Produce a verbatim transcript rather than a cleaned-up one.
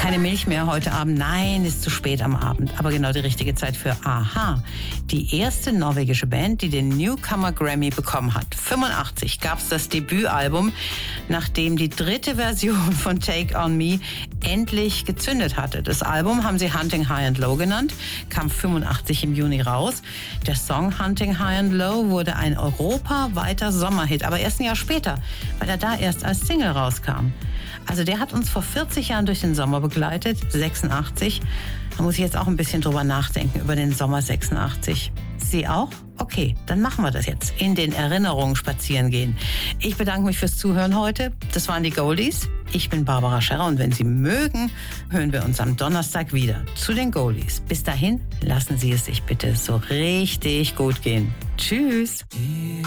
Keine Milch mehr heute Abend. Nein, ist zu spät am Abend. Aber genau die richtige Zeit für a-ha. Die erste norwegische Band, die den Newcomer Grammy bekommen hat. fünfundachtzig gab es das Debütalbum, nachdem die dritte Version von Take On Me endlich gezündet hatte. Das Album haben sie Hunting High and Low genannt, kam fünfundachtzig im Juni raus. Der Song Hunting High and Low wurde ein europaweiter Sommerhit, aber erst ein Jahr später, weil er da erst als Single rauskam. Also der hat uns vor vierzig Jahren durch den Sommer begleitet, sechsundachtzig. Da muss ich jetzt auch ein bisschen drüber nachdenken, über den Sommer sechsundachtzig. Sie auch? Okay, dann machen wir das jetzt. In den Erinnerungen spazieren gehen. Ich bedanke mich fürs Zuhören heute. Das waren die Goldies. Ich bin Barbara Scherrer und wenn Sie mögen, hören wir uns am Donnerstag wieder zu den Goldies. Bis dahin, lassen Sie es sich bitte so richtig gut gehen. Tschüss.